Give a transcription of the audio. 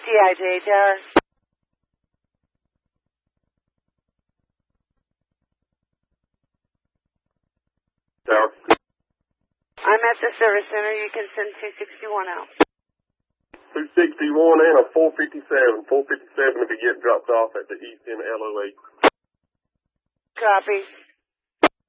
GIJHR. Tower. I'm at the service center. You can send 261 out. 261 and a 457. 457 to be getting dropped off at the East End LOA. Copy.